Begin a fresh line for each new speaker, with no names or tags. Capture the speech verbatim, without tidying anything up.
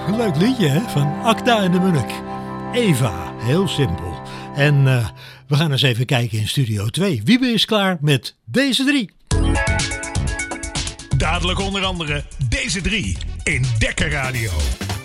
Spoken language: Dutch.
een leuk liedje hè? Van Acda en de Munnik. Eva, heel simpel. En uh, we gaan eens even kijken in Studio twee. Wiebe is klaar met deze drie.
Dadelijk onder andere deze drie in Dekker Radio.